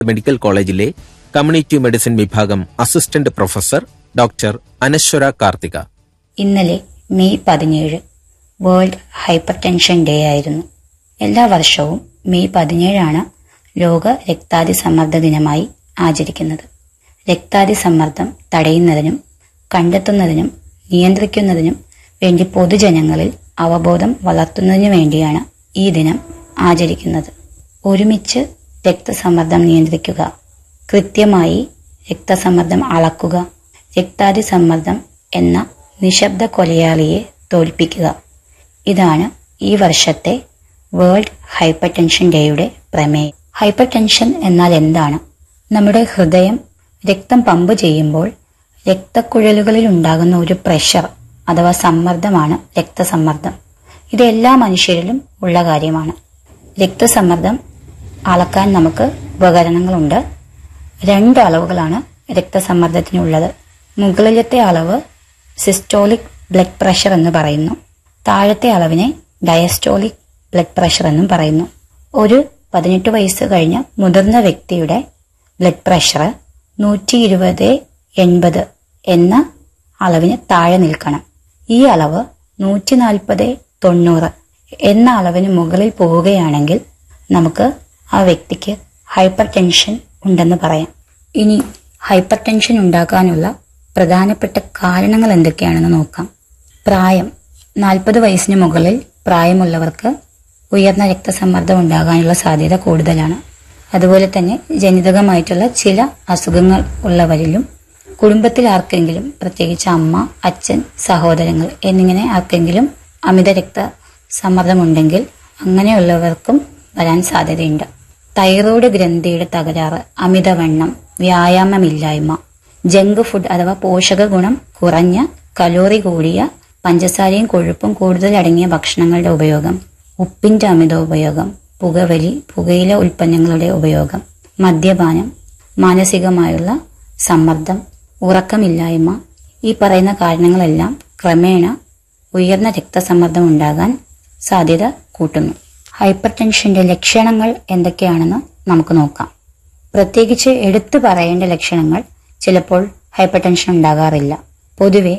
Medical കോളേജിലെ community medicine വിഭാഗം assistant professor doctor അനശ്വര കാർത്തിക. ഇന്നലെ May 17 world hyper tension day ആയിരുന്നു. എല്ലാ വർഷവും മെയ് 17 ലോക രക്താതിസമ്മർദ്ദ ദിനമായി ആചരിക്കുന്നത്. രക്താതിസമ്മർദ്ദം തടയുന്നതിനും കണ്ടെത്തുന്നതിനും നിയന്ത്രിക്കുന്നതിനും വേണ്ടി പൊതുജനങ്ങളിൽ അവബോധം വളർത്തുന്നതിനു വേണ്ടിയാണ് ഈ ദിനം ആചരിക്കുന്നത്. ഒരുമിച്ച് രക്തസമ്മർദ്ദം നിയന്ത്രിക്കുക, കൃത്യമായി രക്തസമ്മർദ്ദം അളക്കുക, രക്താതിസമ്മർദ്ദം എന്ന നിശബ്ദ കൊലയാളിയെ തോൽപ്പിക്കുക. ഇതാണ് ഈ വർഷത്തെ വേൾഡ് ഹൈപ്പർ ടെൻഷൻ ഡേയുടെ പ്രമേയം. ഹൈപ്പർ ടെൻഷൻ എന്നാൽ എന്താണ്? നമ്മുടെ ഹൃദയം രക്തം പമ്പ് ചെയ്യുമ്പോൾ രക്തക്കുഴലുകളിൽ ഉണ്ടാകുന്ന ഒരു പ്രഷർ അഥവാ സമ്മർദ്ദമാണ് രക്തസമ്മർദ്ദം. ഇത് എല്ലാ മനുഷ്യരിലും ഉള്ള കാര്യമാണ്. രക്തസമ്മർദ്ദം അളക്കാൻ നമുക്ക് ഉപകരണങ്ങളുണ്ട്. 2 അളവുകളാണ് രക്തസമ്മർദ്ദത്തിനുള്ളത്. മുകളിലത്തെ അളവ് സിസ്റ്റോളിക് ബ്ലഡ് പ്രഷർ എന്ന് പറയുന്നു. താഴത്തെ അളവിനെ ഡയസ്റ്റോളിക് ബ്ലഡ് പ്രഷർ എന്നും പറയുന്നു. ഒരു 18 വയസ്സ് കഴിഞ്ഞ മുതിർന്ന വ്യക്തിയുടെ ബ്ലഡ് പ്രഷർ 120/80 എന്ന അളവിന് താഴെ നിൽക്കണം. ഈ അളവ് 140/90 എന്ന അളവിന് മുകളിൽ പോവുകയാണെങ്കിൽ നമുക്ക് ആ വ്യക്തിക്ക് ഹൈപ്പർ ടെൻഷൻ ഉണ്ടെന്ന് പറയാം. ഇനി ഹൈപ്പർ ടെൻഷൻ ഉണ്ടാക്കാനുള്ള പ്രധാനപ്പെട്ട കാരണങ്ങൾ എന്തൊക്കെയാണെന്ന് നോക്കാം. പ്രായം. 40 വയസ്സിന് മുകളിൽ പ്രായമുള്ളവർക്ക് ഉയർന്ന രക്തസമ്മർദ്ദം ഉണ്ടാകാനുള്ള സാധ്യത കൂടുതലാണ്. അതുപോലെ തന്നെ ജനിതകമായിട്ടുള്ള ചില അസുഖങ്ങൾ ഉള്ളവരിലും കുടുംബത്തിൽ ആർക്കെങ്കിലും, പ്രത്യേകിച്ച് അമ്മ, അച്ഛൻ, സഹോദരങ്ങൾ എന്നിങ്ങനെ ആർക്കെങ്കിലും അമിത രക്തസമ്മർദ്ദമുണ്ടെങ്കിൽ അങ്ങനെയുള്ളവർക്കും വരാൻ സാധ്യതയുണ്ട്. തൈറോയ്ഡ് ഗ്രന്ഥിയുടെ തകരാറ്, അമിതവണ്ണം, വ്യായാമമില്ലായ്മ, ജങ്ക് ഫുഡ് അഥവാ പോഷക ഗുണം കുറഞ്ഞ, കലോറി കൂടിയ, പഞ്ചസാരയും കൊഴുപ്പും കൂടുതൽ അടങ്ങിയ ഭക്ഷണങ്ങളുടെ ഉപയോഗം, ഉപ്പിന്റെ അമിത ഉപയോഗം, പുകവലി, പുകയില ഉൽപ്പന്നങ്ങളുടെ ഉപയോഗം, മദ്യപാനം, മാനസികമായുള്ള സമ്മർദ്ദം, ഉറക്കമില്ലായ്മ, ഈ പറയുന്ന കാരണങ്ങളെല്ലാം ക്രമേണ ഉയർന്ന രക്തസമ്മർദ്ദം ഉണ്ടാകാൻ സാധ്യത കൂട്ടുന്നു. ഹൈപ്പർ ടെൻഷന്റെ ലക്ഷണങ്ങൾ എന്തൊക്കെയാണെന്ന് നമുക്ക് നോക്കാം. പ്രത്യേകിച്ച് എടുത്തു പറയേണ്ട ലക്ഷണങ്ങൾ ചിലപ്പോൾ ഹൈപ്പർ ടെൻഷൻ ഉണ്ടാകാറില്ല. പൊതുവെ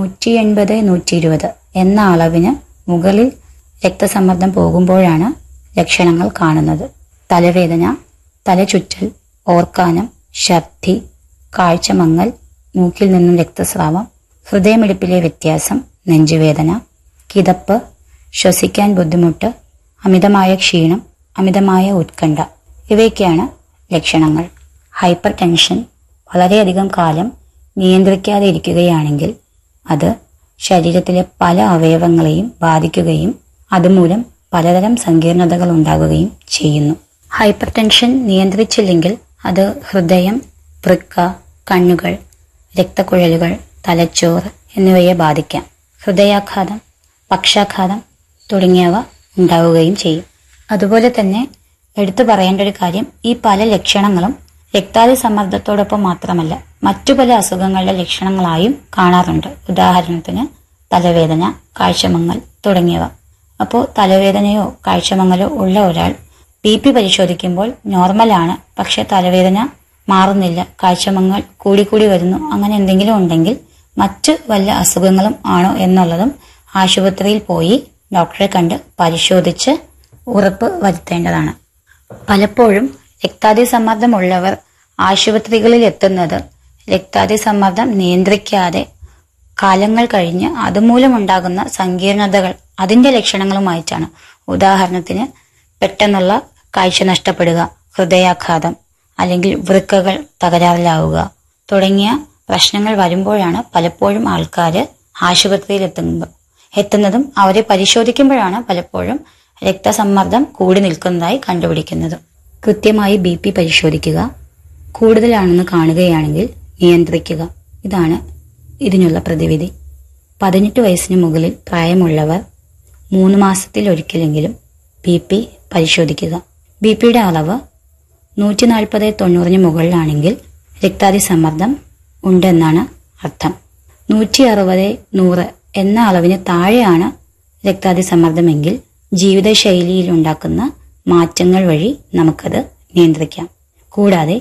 180/120 എന്ന അളവിന് മുകളിൽ രക്തസമ്മർദ്ദം പോകുമ്പോഴാണ് ലക്ഷണങ്ങൾ കാണുന്നത്. തലവേദന, തലചുറ്റൽ, ഓർക്കാനം, ഛർദി, കാഴ്ചമങ്ങൽ, മൂക്കിൽ നിന്നും രക്തസ്രാവം, ഹൃദയമിടിപ്പിലെ വ്യത്യാസം, നെഞ്ചുവേദന, കിതപ്പ്, ശ്വസിക്കാൻ ബുദ്ധിമുട്ട്, അമിതമായ ക്ഷീണം, അമിതമായ ഉത്കണ്ഠ, ഇവയൊക്കെയാണ് ലക്ഷണങ്ങൾ. ഹൈപ്പർ ടെൻഷൻ വളരെയധികം കാലം നിയന്ത്രിക്കാതെ ഇരിക്കുകയാണെങ്കിൽ അത് ശരീരത്തിലെ പല അവയവങ്ങളെയും ബാധിക്കുകയും അതുമൂലം പലതരം സങ്കീർണതകൾ ഉണ്ടാകുകയും ചെയ്യുന്നു. ഹൈപ്പർ ടെൻഷൻ നിയന്ത്രിച്ചില്ലെങ്കിൽ അത് ഹൃദയം, വൃക്ക, കണ്ണുകൾ, രക്തക്കുഴലുകൾ, തലച്ചോറ് എന്നിവയെ ബാധിക്കാം. ഹൃദയാഘാതം, പക്ഷാഘാതം തുടങ്ങിയവ ഉണ്ടാവുകയും ചെയ്യും. അതുപോലെ തന്നെ എടുത്തു പറയേണ്ട ഒരു കാര്യം, ഈ പല ലക്ഷണങ്ങളും രക്താതിസമ്മർദ്ദത്തോടൊപ്പം മാത്രമല്ല മറ്റു പല അസുഖങ്ങളുടെ ലക്ഷണങ്ങളായും കാണാറുണ്ട്. ഉദാഹരണത്തിന് തലവേദന, കാഴ്ചമങ്ങൽ തുടങ്ങിയവ. അപ്പോൾ തലവേദനയോ കാഴ്ചമങ്ങലോ ഉള്ള ഒരാൾ BP പരിശോധിക്കുമ്പോൾ നോർമലാണ്, പക്ഷെ തലവേദന മാറുന്നില്ല, കാഴ്ചമങ്ങൽ കൂടിക്കൂടി വരുന്നു, അങ്ങനെ എന്തെങ്കിലും ഉണ്ടെങ്കിൽ മറ്റ് വല്ല അസുഖങ്ങളും ആണോ എന്നുള്ളതും ആശുപത്രിയിൽ പോയി ഡോക്ടറെ കണ്ട് പരിശോധിച്ച് ഉറപ്പ് വരുത്തേണ്ടതാണ്. പലപ്പോഴും രക്താതിസമ്മർദ്ദമുള്ളവർ ആശുപത്രികളിൽ എത്തുന്നത് രക്താതിസമ്മർദ്ദം നിയന്ത്രിക്കാതെ കാലങ്ങൾ കഴിഞ്ഞ് അതുമൂലമുണ്ടാകുന്ന സങ്കീർണതകൾ അതിന്റെ ലക്ഷണങ്ങളുമായിട്ടാണ്. ഉദാഹരണത്തിന് പെട്ടെന്നുള്ള കാഴ്ച നഷ്ടപ്പെടുക, ഹൃദയാഘാതം, അല്ലെങ്കിൽ വൃക്കകൾ തകരാറിലാവുക തുടങ്ങിയ പ്രശ്നങ്ങൾ വരുമ്പോഴാണ് പലപ്പോഴും ആൾക്കാർ ആശുപത്രിയിൽ എത്തുന്നതും അവരെ പരിശോധിക്കുമ്പോഴാണ് പലപ്പോഴും രക്തസമ്മർദ്ദം കൂടി നിൽക്കുന്നതായി കണ്ടുപിടിക്കുന്നത്. കൃത്യമായി BP പരിശോധിക്കുക, കൂടുതലാണെന്ന് കാണുകയാണെങ്കിൽ നിയന്ത്രിക്കുക. ഇതാണ് ഇതിനുള്ള പ്രതിവിധി. 18 വയസ്സിന് മുകളിൽ പ്രായമുള്ളവർ 3 മാസത്തിൽ ഒരിക്കലെങ്കിലും BP പരിശോധിക്കുക. BPയുടെ അളവ് 140/90 മുകളിലാണെങ്കിൽ രക്താതിസമ്മർദ്ദം ഉണ്ടെന്നാണ് അർത്ഥം. 160/100 എന്ന അളവിന് താഴെയാണ് രക്താതിസമ്മർദ്ദമെങ്കിൽ ജീവിതശൈലിയിൽ ഉണ്ടാക്കുന്ന മാറ്റങ്ങൾ വഴി നമുക്കത് നിയന്ത്രിക്കാം. കൂടാതെ